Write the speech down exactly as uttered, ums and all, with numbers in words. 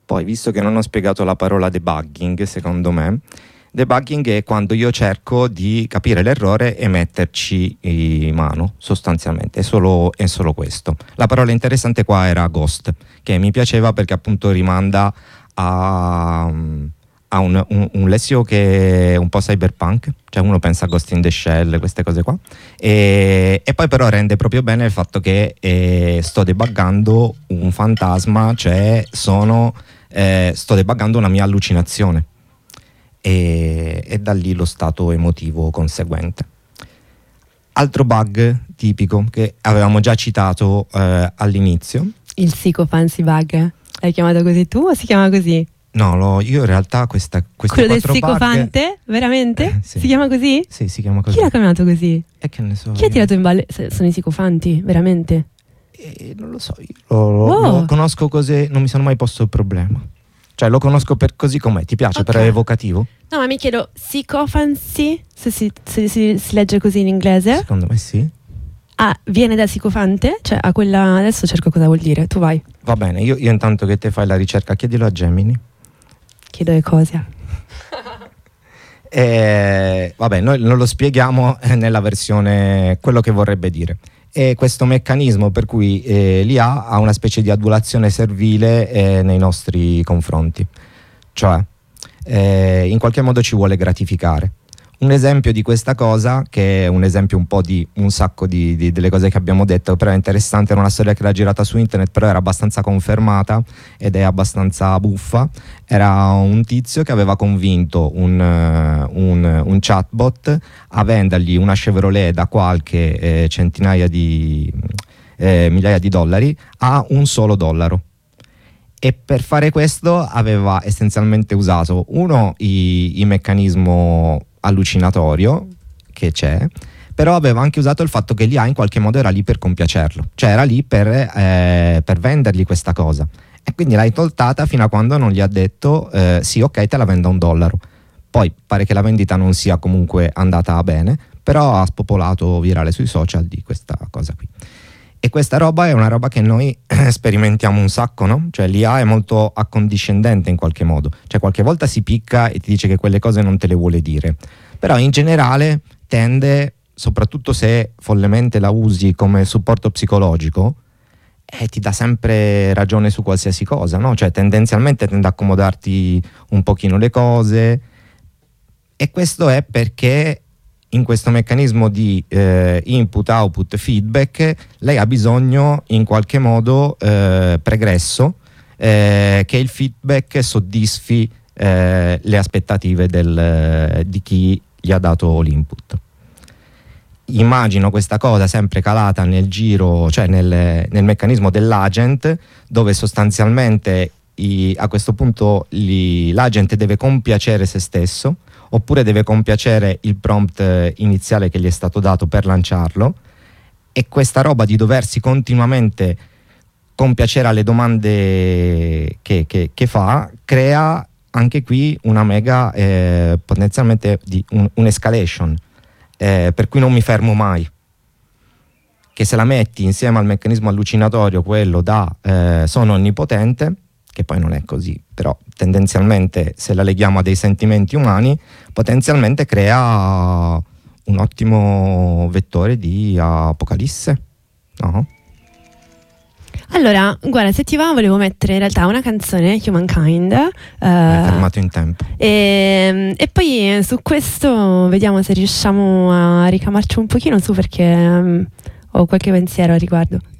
Poi, visto che non ho spiegato la parola debugging, secondo me, debugging è quando io cerco di capire l'errore e metterci in mano, sostanzialmente, è solo, è solo questo. La parola interessante qua era ghost, che mi piaceva perché appunto rimanda a, a un, un, un lessico che è un po' cyberpunk, cioè uno pensa a Ghost in the Shell, queste cose qua, e, e poi però rende proprio bene il fatto che eh, sto debuggando un fantasma, cioè sono, eh, sto debuggando una mia allucinazione. E, e da lì lo stato emotivo conseguente. Altro bug tipico che avevamo già citato eh, all'inizio, il psychofancy bug. L'hai chiamato così tu o si chiama così? No, lo, io in realtà questa quello del psicofante? Bug... Veramente? Eh, sì. Si chiama così? Sì, si chiama così. Chi l'ha chiamato così? E che ne so. Chi ha tirato in ballo? Sono i psicofanti, veramente? Eh, non lo so, io lo, lo, oh. lo conosco così, non mi sono mai posto il problema. Cioè lo conosco per così com'è, ti piace? Okay. Però è evocativo? No, ma mi chiedo, psicofancy, se si, se si, si legge così in inglese? Secondo me sì. Ah, viene da psicofante? Cioè a quella, adesso cerco cosa vuol dire, tu vai. Va bene, io, io intanto che te fai la ricerca, chiedilo a Gemini. Chiedo le cose. eh, vabbè, noi non lo spieghiamo nella versione, quello che vorrebbe dire. È questo meccanismo per cui eh, l'I A ha una specie di adulazione servile eh, nei nostri confronti, cioè eh, in qualche modo ci vuole gratificare. Un esempio di questa cosa, che è un esempio un po' di un sacco di, di, delle cose che abbiamo detto, però è interessante, era una storia che era girata su internet, però era abbastanza confermata ed è abbastanza buffa. Era un tizio che aveva convinto un, un, un chatbot a vendergli una Chevrolet da qualche eh, centinaia di eh, migliaia di dollari a un solo dollaro. E per fare questo aveva essenzialmente usato uno i, i meccanismo allucinatorio che c'è, però aveva anche usato il fatto che l'I A in qualche modo era lì per compiacerlo, cioè era lì per, eh, per vendergli questa cosa, e quindi l'hai toltata fino a quando non gli ha detto eh, sì, ok, te la vendo a un dollaro. Poi pare che la vendita non sia comunque andata bene, però ha spopolato virale sui social di questa cosa qui. E questa roba è una roba che noi sperimentiamo un sacco, no? Cioè l'I A è molto accondiscendente in qualche modo, cioè qualche volta si picca e ti dice che quelle cose non te le vuole dire, però in generale tende, soprattutto se follemente la usi come supporto psicologico, e ti dà sempre ragione su qualsiasi cosa, no? Cioè tendenzialmente tende ad accomodarti un pochino le cose, e questo è perché in questo meccanismo di eh, input, output, feedback, lei ha bisogno in qualche modo eh, pregresso eh, che il feedback soddisfi eh, le aspettative del, di chi gli ha dato l'input. Immagino questa cosa sempre calata nel giro, cioè nel, nel meccanismo dell'agent, dove sostanzialmente i, a questo punto gli, l'agent deve compiacere se stesso, oppure deve compiacere il prompt iniziale che gli è stato dato per lanciarlo, e questa roba di doversi continuamente compiacere alle domande che, che, che fa crea anche qui una mega eh, potenzialmente di un, un'escalation eh, per cui non mi fermo mai, che se la metti insieme al meccanismo allucinatorio, quello da eh, sono onnipotente, che poi non è così, però tendenzialmente se la leghiamo a dei sentimenti umani, potenzialmente crea un ottimo vettore di apocalisse, no? Allora, guarda, se ti va volevo mettere in realtà una canzone, Humankind. Mi hai fermato in tempo. E, e poi su questo vediamo se riusciamo a ricamarci un pochino su, perché um, ho qualche pensiero a riguardo.